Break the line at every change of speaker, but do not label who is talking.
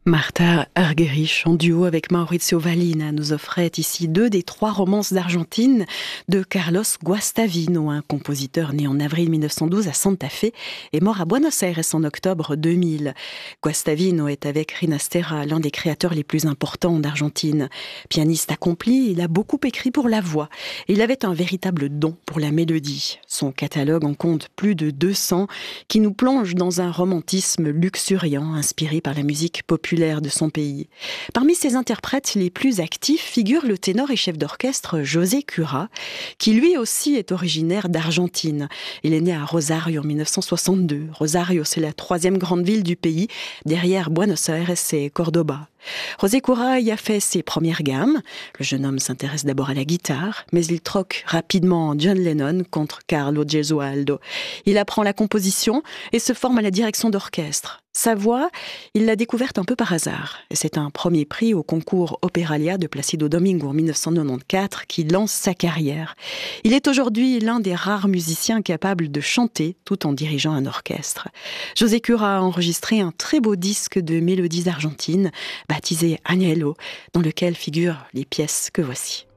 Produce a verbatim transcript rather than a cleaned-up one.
Martha Argerich, en duo avec Maurizio Vallina, nous offrait ici deux des trois romances d'Argentine de Carlos Guastavino, un compositeur né en avril mille neuf cent douze à Santa Fe et mort à Buenos Aires en octobre deux mille. Guastavino est avec Rinastera l'un des créateurs les plus importants d'Argentine. Pianiste accompli, il a beaucoup écrit pour la voix. Il avait un véritable don pour la mélodie. Son catalogue en compte plus de deux cents qui nous plonge dans un romantisme luxuriant inspiré par la musique populaire de son pays. Parmi ses interprètes les plus actifs figure le ténor et chef d'orchestre José Cura, qui lui aussi est originaire d'Argentine. Il est né à Rosario en mille neuf cent soixante-deux. Rosario, c'est la troisième grande ville du pays, derrière Buenos Aires et Cordoba. José Cura y a fait ses premières gammes. Le jeune homme s'intéresse d'abord à la guitare, mais il troque rapidement John Lennon contre Carlo Gesualdo. Il apprend la composition et se forme à la direction d'orchestre. Sa voix, il l'a découverte un peu par hasard. Et c'est un premier prix au concours Operalia de Placido Domingo en mille neuf cent quatre-vingt-quatorze qui lance sa carrière. Il est aujourd'hui l'un des rares musiciens capables de chanter tout en dirigeant un orchestre. José Cura a enregistré un très beau disque de mélodies argentines, baptisé Agnello, dans lequel figurent les pièces que voici.